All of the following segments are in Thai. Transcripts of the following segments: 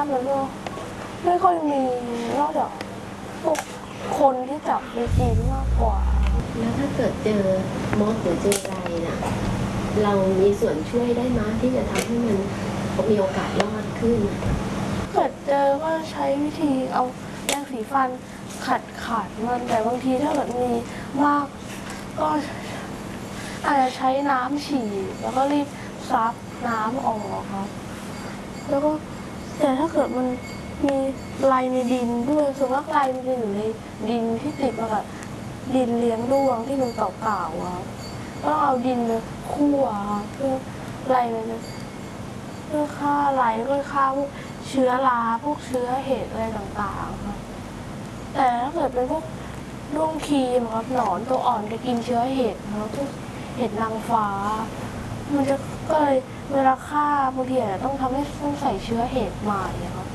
เลยก็ไม่ค่อยมีนอกจากพวกคนที่จับไปกินมากกว่าแล้วถ้าเกิดเจอมดหรือเจออะไรน่ะเรามีส่วนช่วยได้ไหมที่จะทำให้มันมีโอกาสรอดขึ้นเกิดเจอก็ใช้วิธีเอาแปรงสีฟันขัดมันแต่บางทีถ้าเกิดมีมากก็อาจจะใช้น้ำฉี่แล้วก็รีบซับน้ำออกครับแล้วก็แต่ถ้าเกิดมันมีลายในดินด้วยส่วนมากลายมันจะอยู่ในดินที่ติดมากับดินเลี้ยงด้วงที่มันเก่าๆครับก็เอาดินมาคั่วเพื่อลายมันเพื่อฆ่าลายเพื่อฆ่าพวกเชื้อราพวกเชื้อเห็ดอะไรต่างๆครับแต่ถ้าเกิดเป็นพวกด้วงครีมครับหนอนตัวอ่อนจะกินเชื้อเห็ดครับพวกเห็ดนางฟ้ามันจะก็เลยเวลาฆ่าบางทีต้องทำให้ต้องใส่เชื้อเห็ดมาเนี่ยครับ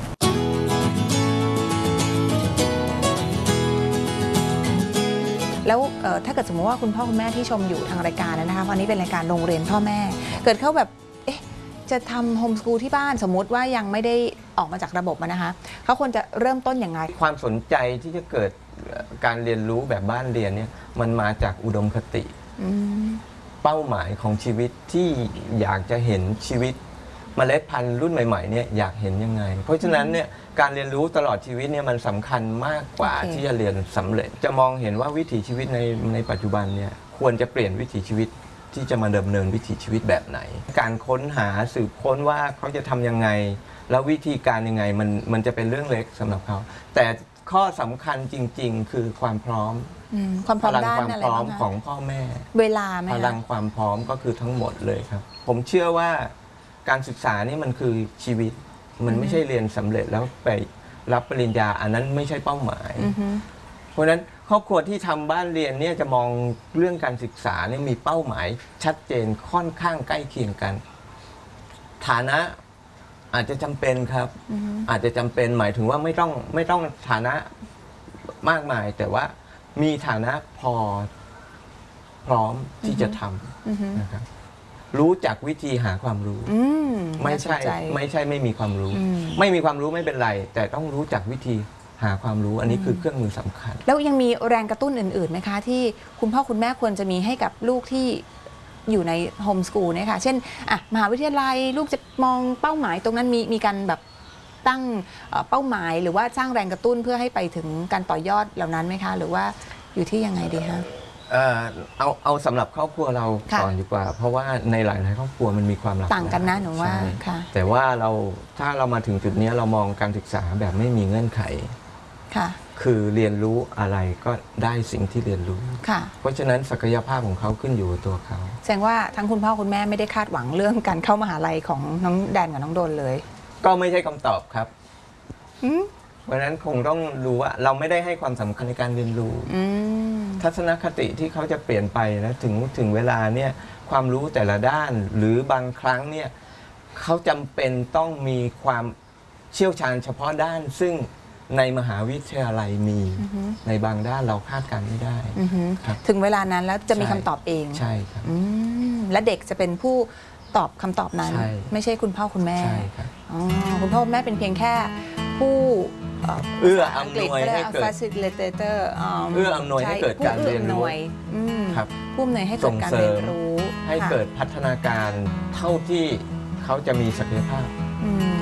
แล้วถ้าเกิดสมมติว่าคุณพ่อคุณแม่ที่ชมอยู่ทางรายการนะคะวันนี้เป็นรายการโรงเรียนพ่อแม่เกิดเขาแบบจะทำโฮมสกูลที่บ้านสมมุติว่ายังไม่ได้ออกมาจากระบบนะคะเขาควรจะเริ่มต้นอย่างไรความสนใจที่จะเกิดการเรียนรู้แบบบ้านเรียนเนี่ยมันมาจากอุดมคติเป้าหมายของชีวิตที่อยากจะเห็นชีวิตเมล็ดพันธุ์รุ่นใหม่ๆเนี่ยอยากเห็นยังไงเพราะฉะนั้นเนี่ยการเรียนรู้ตลอดชีวิตเนี่ยมันสำคัญมากกว่าที่จะเรียนสำเร็จจะมองเห็นว่าวิถีชีวิตในปัจจุบันเนี่ยควรจะเปลี่ยนวิถีชีวิตที่จะมาดำเนินวิถีชีวิตแบบไหนการค้นหาสืบค้นว่าเขาจะทำยังไงแล้ววิธีการยังไงมันจะเป็นเรื่องเล็กสำหรับเขาแต่ข้อสำคัญจริงๆคือความพร้อมความพร้อมด้านความพร้อมของพ่อแม่เวลาไหมพลังความพร้อมก็คือทั้งหมดเลยครับผมเชื่อว่าการศึกษานี่มันคือชีวิตมันไม่ใช่เรียนสำเร็จแล้วไปรับปริญญาอันนั้นไม่ใช่เป้าหมายเพราะฉะนั้นครอบครัวที่ทำบ้านเรียนเนี่ยจะมองเรื่องการศึกษาเนี่ยมีเป้าหมายชัดเจนค่อนข้างใกล้เคียงกันฐานะอาจจะจำเป็นครับอาจจะจำเป็นหมายถึงว่าไม่ต้องฐานะมากมายแต่ว่ามีฐานะพร้อมที่จะทำนะครับรู้จักวิธีหาความรู้ไม่ใช่ไม่มีความรู้ไม่มีความรู้ไม่เป็นไรแต่ต้องรู้จักวิธีหาความรู้อันนี้คือเครื่องมือสำคัญแล้วยังมีแรงกระตุ้นอื่นๆไหมคะที่คุณพ่อคุณแม่ควรจะมีให้กับลูกที่อยู่ในโฮมสกูลเนี่ยค่ะเช่นมหาวิทยาลัยลูกจะมองเป้าหมายตรงนั้นมีการแบบตั้งเป้าหมายหรือว่าสร้างแรงกระตุ้นเพื่อให้ไปถึงการต่อยอดเหล่านั้นไหมคะหรือว่าอยู่ที่ยังไงดีคะเอาสำหรับครอบครัวเราก่อนดีกว่าเพราะว่าในหลายๆครอบครัวมันมีความหลากหลายต่างกันนะหนูว่าแต่ว่าถ้าเรามาถึงจุดนี้เรามองการศึกษาแบบไม่มีเงื่อนไขคือเรียนรู้อะไรก็ได้สิ่งที่เรียนรู้เพราะฉะนั้นศักยภาพของเขาขึ้นอยู่กับตัวเขาแสดงว่าทั้งคุณพ่อคุณแม่ไม่ได้คาดหวังเรื่องการเข้ามหาลัยของน้องแดนกับน้องโดนเลยก็ไม่ใช่คำตอบครับเพราะฉะนั้นคงต้องรู้ว่าเราไม่ได้ให้ความสำคัญในการเรียนรู้ทัศนคติที่เขาจะเปลี่ยนไปนะถึงเวลาเนี่ยความรู้แต่ละด้านหรือบางครั้งเนี่ยเขาจำเป็นต้องมีความเชี่ยวชาญเฉพาะด้านซึ่งในมหาวิทยาลัยมีในบางด้านเราคาดการไม่ได้ถึงเวลานั้นแล้วจะมีคำตอบเองใช่ครับและเด็กจะเป็นผู้ตอบคำตอบนั้นไม่ใช่คุณพ่อคุณแม่ใช่ครับคุณพ่อคุณแม่เป็นเพียงแค่ผู้เอื้ออำนวยให้เกิดเอื้ออำนวยให้เกิดการเรียนรู้ครับผู้อำนวยให้เกิดการเรียนรู้ให้เกิดพัฒนาการเท่าที่เขาจะมีศักยภาพ